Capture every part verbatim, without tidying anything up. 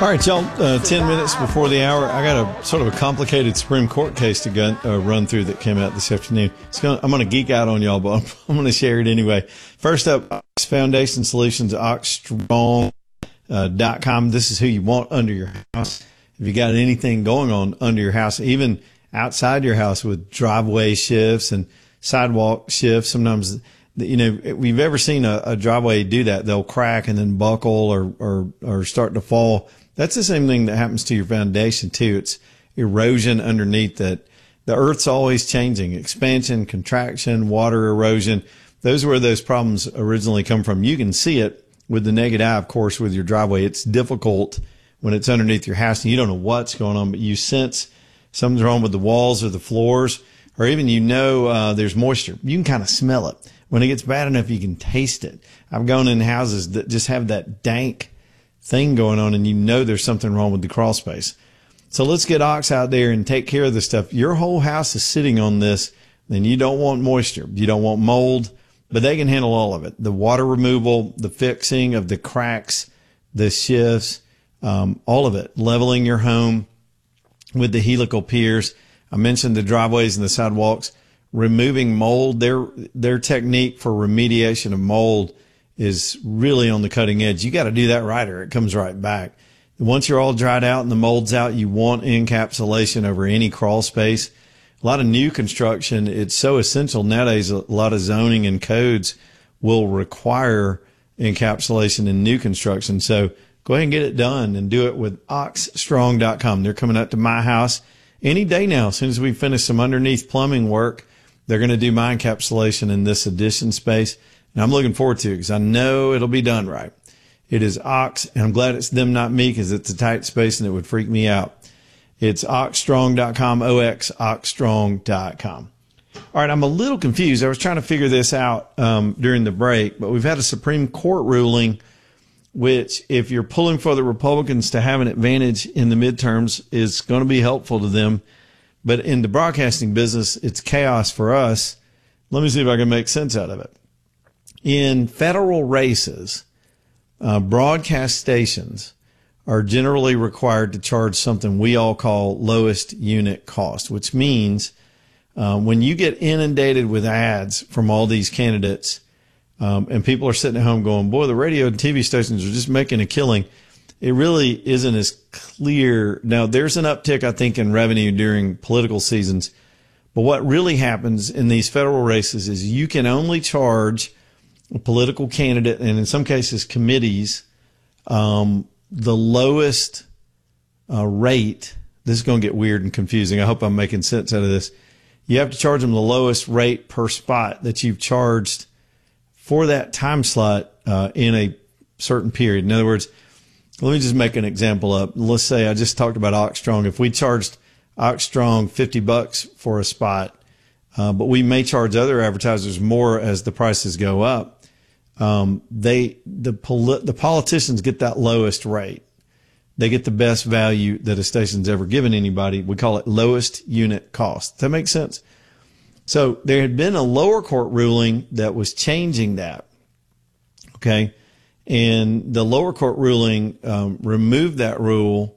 All right, y'all, uh, ten minutes before the hour, I got a sort of a complicated Supreme Court case to go, uh, run through that came out this afternoon. It's gonna, I'm going to geek out on y'all, but I'm, I'm going to share it anyway. First up, Ox Foundation Solutions, ox strong dot com. This is who you want under your house. If you got anything going on under your house, even outside your house with driveway shifts and sidewalk shifts, sometimes, you know, if we've ever seen a, a driveway do that, they'll crack and then buckle or, or, or start to fall. That's the same thing that happens to your foundation too. It's erosion underneath that. The earth's always changing. Expansion, contraction, water erosion. Those are where those problems originally come from. You can see it with the naked eye, of course, with your driveway. It's difficult when it's underneath your house and you don't know what's going on, but you sense something's wrong with the walls or the floors, or even you know uh, there's moisture. You can kind of smell it. When it gets bad enough, you can taste it. I've gone in houses that just have that dank thing going on, and you know there's something wrong with the crawl space. So let's get Ox out there and take care of this stuff. Your whole house is sitting on this, then you don't want moisture. You don't want mold, but they can handle all of it. The water removal, the fixing of the cracks, the shifts, um, all of it. Leveling your home with the helical piers. I mentioned the driveways and the sidewalks. Removing mold. Their, their technique for remediation of mold is really on the cutting edge. You got to do that right or it comes right back. Once you're all dried out and the mold's out, you want encapsulation over any crawl space. A lot of new construction, it's so essential nowadays. A lot of zoning and codes will require encapsulation in new construction. So go ahead and get it done and do it with ox strong dot com. They're coming up to my house any day now. As soon as we finish some underneath plumbing work, they're going to do my encapsulation in this addition space. And I'm looking forward to it because I know it'll be done right. It is Ox, and I'm glad it's them, not me, because it's a tight space and it would freak me out. It's ox strong dot com, O X, ox strong dot com. All right, I'm a little confused. I was trying to figure this out um, during the break, but we've had a Supreme Court ruling which, if you're pulling for the Republicans to have an advantage in the midterms, is going to be helpful to them. But in the broadcasting business, it's chaos for us. Let me see if I can make sense out of it. In federal races, uh, broadcast stations are generally required to charge something we all call lowest unit cost, which means uh, when you get inundated with ads from all these candidates, um, and people are sitting at home going, boy, the radio and T V stations are just making a killing, it really isn't as clear. Now, there's an uptick, I think, in revenue during political seasons. But what really happens in these federal races is you can only charge a political candidate, and in some cases committees, um, the lowest uh, rate. This is going to get weird and confusing. I hope I'm making sense out of this. You have to charge them the lowest rate per spot that you've charged for that time slot uh, in a certain period. In other words, let me just make an example up. Let's say I just talked about Ox Strong. If we charged Ox Strong fifty bucks for a spot, uh, but we may charge other advertisers more as the prices go up, um, they the poli- the politicians get that lowest rate. They get the best value that a station's ever given anybody. We call it lowest unit cost. Does that make sense? So there had been a lower court ruling that was changing that. Okay. And the lower court ruling um, removed that rule.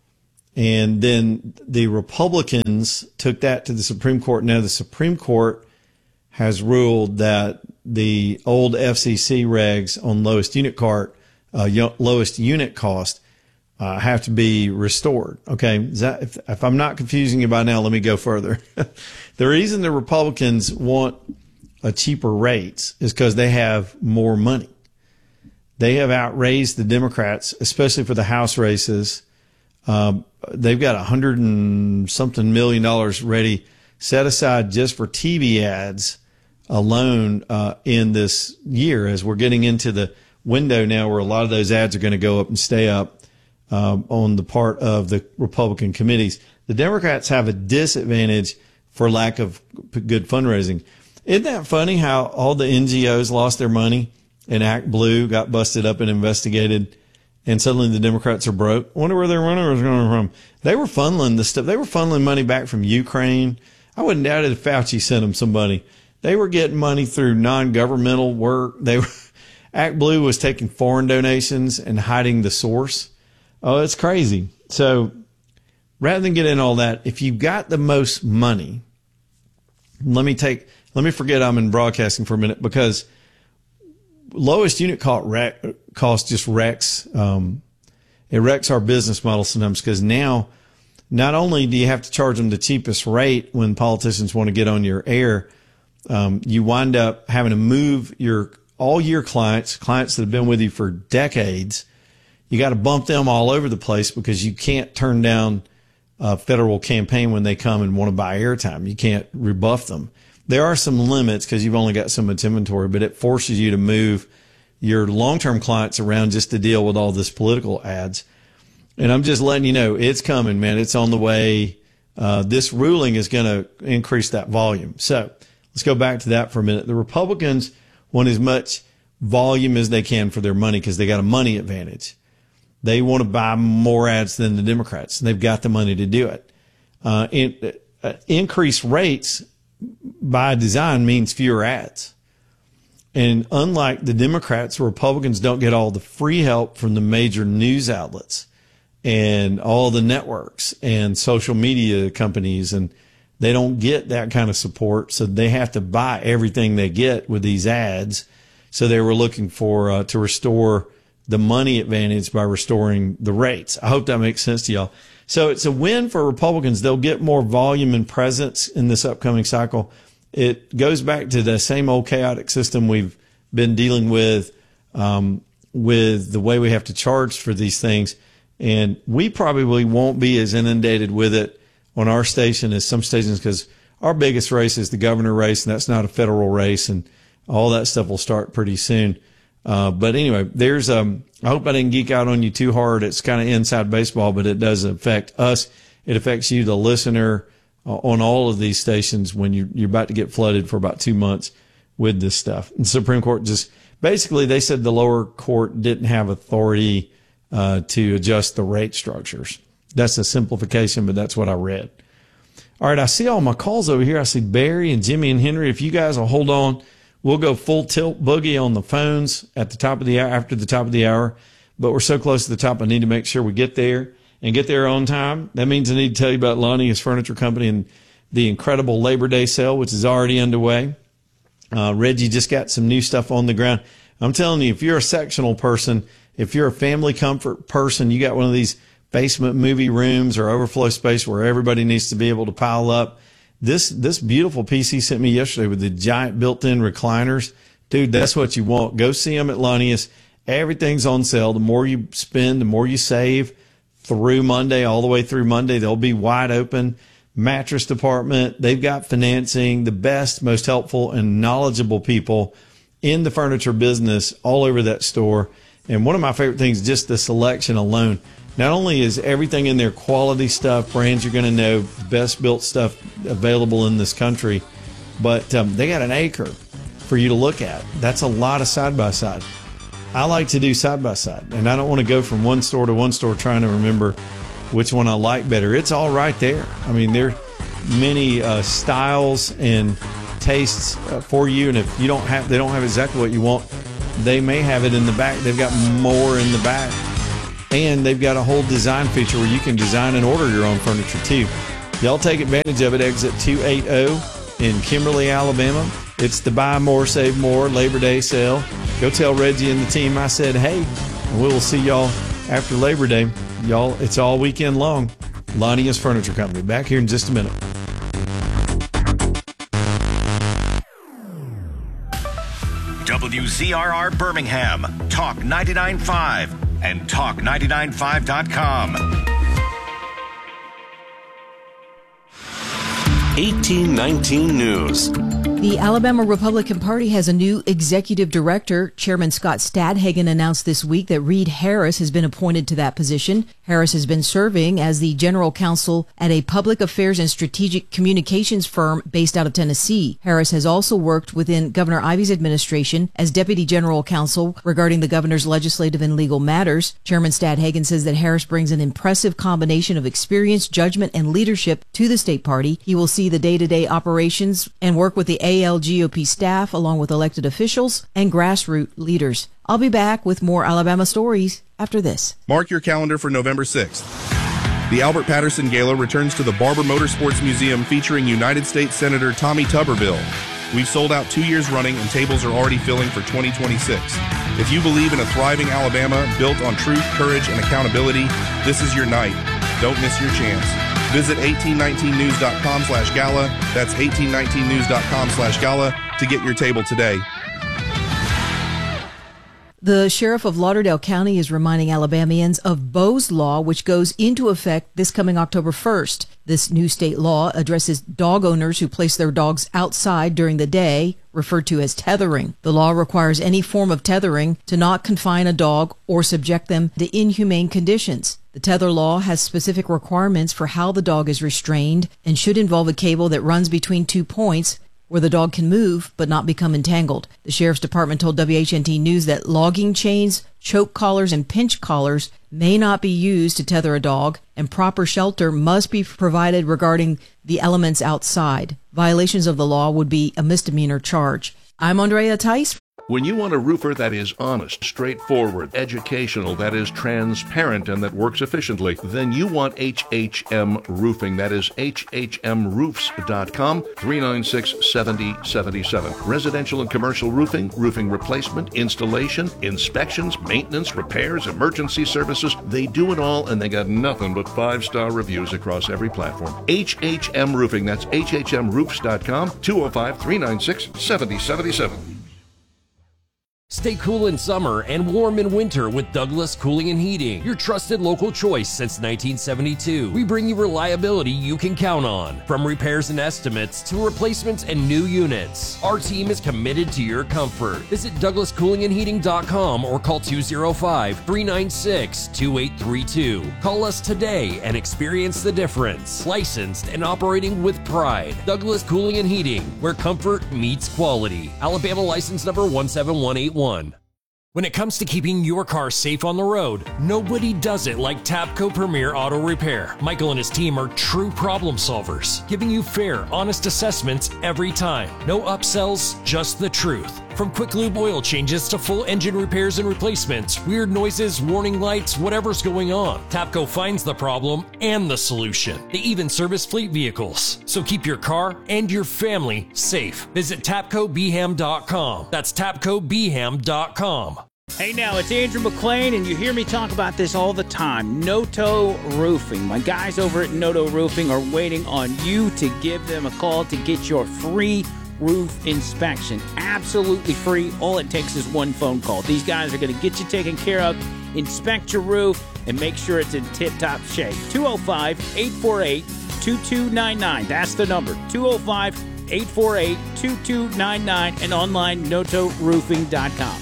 And then the Republicans took that to the Supreme Court. Now the Supreme Court has ruled that the old F C C regs on lowest unit cart, uh, lowest unit cost, uh, have to be restored. Okay. Is that, if, if I'm not confusing you by now, let me go further. The reason the Republicans want a cheaper rates is because they have more money. They have outraised the Democrats, especially for the House races. Um, they've got a hundred and something million dollars ready set aside just for T V ads alone uh, in this year, as we're getting into the window now where a lot of those ads are going to go up and stay up um, on the part of the Republican committees. The Democrats have a disadvantage for lack of good fundraising. Isn't that funny how all the N G Os lost their money and Act Blue got busted up and investigated, and suddenly the Democrats are broke? I wonder where their money was going from. They were funneling this stuff. They were funneling money back from Ukraine. I wouldn't doubt it if Fauci sent them some money. They were getting money through non-governmental work. They were, Act Blue was taking foreign donations and hiding the source. Oh, it's crazy. So rather than get in all that, if you've got the most money, let me take, let me forget I'm in broadcasting for a minute, because lowest unit cost just wrecks, um, it wrecks our business model sometimes, because now not only do you have to charge them the cheapest rate when politicians want to get on your air, um, you wind up having to move your all your clients, clients that have been with you for decades. You got to bump them all over the place because you can't turn down a federal campaign when they come and want to buy airtime. You can't rebuff them. There are some limits because you've only got so much inventory, but it forces you to move your long-term clients around just to deal with all this political ads. And I'm just letting you know, it's coming, man. It's on the way. Uh, this ruling is going to increase that volume. So let's go back to that for a minute. The Republicans want as much volume as they can for their money because they got a money advantage. They want to buy more ads than the Democrats, and they've got the money to do it. Uh, in, uh, increased rates by design means fewer ads. And unlike the Democrats, Republicans don't get all the free help from the major news outlets and all the networks and social media companies, and they don't get that kind of support. So they have to buy everything they get with these ads. So they were looking for, uh, to restore the money advantage by restoring the rates. I hope that makes sense to y'all. So it's a win for Republicans. They'll get more volume and presence in this upcoming cycle. It goes back to the same old chaotic system we've been dealing with, um, with the way we have to charge for these things. And we probably won't be as inundated with it on our station as some stations, because our biggest race is the governor race, and that's not a federal race, and all that stuff will start pretty soon. Uh, but anyway, there's, um, I hope I didn't geek out on you too hard. It's kind of inside baseball, but it does affect us. It affects you, the listener, uh, on all of these stations when you, you're about to get flooded for about two months with this stuff. And the Supreme Court just, basically they said the lower court didn't have authority, uh, to adjust the rate structures. That's a simplification, but that's what I read. All right. I see all my calls over here. I see Barry and Jimmy and Henry. If you guys will hold on, we'll go full tilt boogie on the phones at the top of the hour, after the top of the hour, but we're so close to the top. I need to make sure we get there and get there on time. That means I need to tell you about Lonnie's Furniture Company and the incredible Labor Day sale, which is already underway. Uh, Reggie just got some new stuff on the ground. I'm telling you, if you're a sectional person, if you're a family comfort person, you got one of these basement movie rooms or overflow space where everybody needs to be able to pile up. This, this beautiful piece he sent me yesterday with the giant built-in recliners, dude, that's what you want. Go see them at Lonnie's. Everything's on sale. The more you spend, the more you save through Monday, all the way through Monday. They'll be wide open. Mattress department. They've got financing, the best, most helpful and knowledgeable people in the furniture business all over that store. And one of my favorite things, just the selection alone. Not only is everything in there quality stuff, brands you're going to know, best built stuff available in this country, but um, they got an acre for you to look at. That's a lot of side by side. I like to do side by side, and I don't want to go from one store to one store trying to remember which one I like better. It's all right there. I mean, there are many uh, styles and tastes uh, for you, and if you don't have, they don't have exactly what you want, they may have it in the back. They've got more in the back. And they've got a whole design feature where you can design and order your own furniture too. Y'all take advantage of it. Exit two eighty in Kimberly, Alabama. It's the Buy More, Save More Labor Day sale. Go tell Reggie and the team I said, hey, and we will see y'all after Labor Day. Y'all, it's all weekend long. Lonnie's Furniture Company. Back here in just a minute. W Z R R Birmingham, Talk ninety-nine point five. And talk nine nine five dot com. eighteen nineteen News. The Alabama Republican Party has a new executive director. Chairman Scott Stadhagen announced this week that Reed Harris has been appointed to that position. Harris has been serving as the general counsel at a public affairs and strategic communications firm based out of Tennessee. Harris has also worked within Governor Ivey's administration as deputy general counsel regarding the governor's legislative and legal matters. Chairman Stadhagen says that Harris brings an impressive combination of experience, judgment, and leadership to the state party. He will see the day-to-day operations and work with the A L G O P staff, along with elected officials and grassroots leaders. I'll be back with more Alabama stories after this. Mark your calendar for November sixth. The Albert Patterson Gala returns to the Barber Motorsports Museum featuring United States Senator Tommy Tuberville. We've sold out two years running and tables are already filling for twenty twenty-six. If you believe in a thriving Alabama built on truth, courage, and accountability, this is your night. Don't miss your chance. Visit eighteen nineteen news dot com slash gala. That's eighteen nineteen news dot com slash gala to get your table today. The sheriff of Lauderdale County is reminding Alabamians of Bo's Law, which goes into effect this coming October first. This new state law addresses dog owners who place their dogs outside during the day, referred to as tethering. The law requires any form of tethering to not confine a dog or subject them to inhumane conditions. The tether law has specific requirements for how the dog is restrained and should involve a cable that runs between two points where the dog can move but not become entangled. The Sheriff's Department told W H N T News that logging chains, choke collars, and pinch collars may not be used to tether a dog, and proper shelter must be provided regarding the elements outside. Violations of the law would be a misdemeanor charge. I'm Andrea Tice. When you want a roofer that is honest, straightforward, educational, that is transparent, and that works efficiently, then you want H H M Roofing. That is H H M roofs dot com, three nine six, seven zero seven seven. Residential and commercial roofing, roofing replacement, installation, inspections, maintenance, repairs, emergency services. They do it all, and they got nothing but five-star reviews across every platform. H H M Roofing. That's H H M roofs dot com, two oh five, three nine six, seven zero seven seven. Stay cool in summer and warm in winter with Douglas Cooling and Heating, your trusted local choice since nineteen seventy-two. We bring you reliability you can count on, from repairs and estimates to replacements and new units. Our team is committed to your comfort. Visit Douglas Cooling and Heating dot com or call two oh five, three nine six, two eight three two. Call us today and experience the difference. Licensed and operating with pride. Douglas Cooling and Heating, where comfort meets quality. Alabama license number one seven one eight one. When it comes to keeping your car safe on the road, nobody does it like Tapco Premier Auto Repair. Michael and his team are true problem solvers, giving you fair, honest assessments every time. No upsells, just the truth. From quick lube oil changes to full engine repairs and replacements, weird noises, warning lights, whatever's going on, Tapco finds the problem and the solution. They even service fleet vehicles. So keep your car and your family safe. Visit Tapco B Ham dot com. That's Tapco B Ham dot com. Hey now, it's Andrew McClain, and you hear me talk about this all the time. Noto Roofing. My guys over at Noto Roofing are waiting on you to give them a call to get your free roof inspection. Absolutely free. All it takes is one phone call. These guys are going to get you taken care of, inspect your roof, and make sure it's in tip-top shape. two oh five, eight four eight, two two nine nine. That's the number. two oh five, eight four eight, two two nine nine and online noto roofing dot com.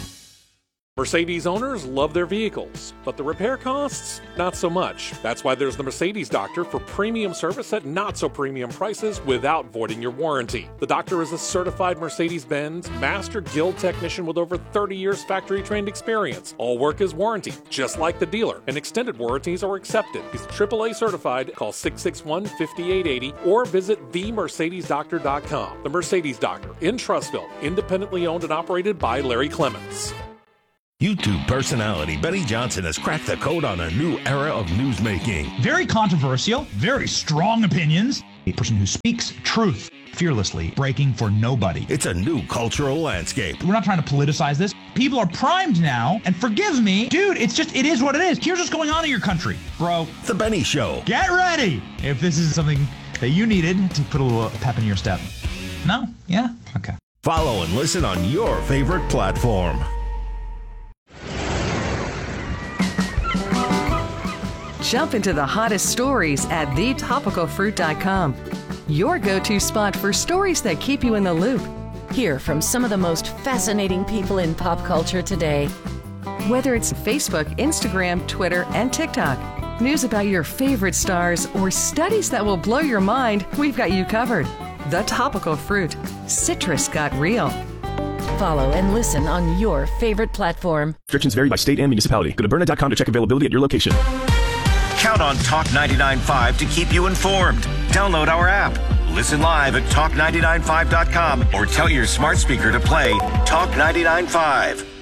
Mercedes owners love their vehicles, but the repair costs, not so much. That's why there's the Mercedes Doctor for premium service at not so premium prices without voiding your warranty. The doctor is a certified Mercedes-Benz Master Guild technician with over thirty years factory-trained experience. All work is warranted, just like the dealer, and extended warranties are accepted. He's triple A certified. Call six six one, five eight eight zero or visit the mercedes doctor dot com. The Mercedes Doctor in Trussville, independently owned and operated by Larry Clements. YouTube personality Benny Johnson has cracked the code on a new era of newsmaking. Very controversial, very strong opinions. A person who speaks truth fearlessly, breaking for nobody. It's a new cultural landscape. We're not trying to politicize this. People are primed now, and forgive me, dude, it's just, it is what it is. Here's what's going on in your country, bro. The Benny Show. Get ready if this is something that you needed to put a little pep in your step. No? Yeah? Okay. Follow and listen on your favorite platform. Jump into the hottest stories at the topical fruit dot com. Your go-to spot for stories that keep you in the loop. Hear from some of the most fascinating people in pop culture today. Whether it's Facebook, Instagram, Twitter, and TikTok, news about your favorite stars, or studies that will blow your mind, we've got you covered. The Topical Fruit. Citrus got real. Follow and listen on your favorite platform. Restrictions vary by state and municipality. Go to Byrna dot com to check availability at your location. Count on Talk ninety-nine point five to keep you informed. Download our app. Listen live at talk nine nine five dot com or tell your smart speaker to play Talk ninety-nine point five.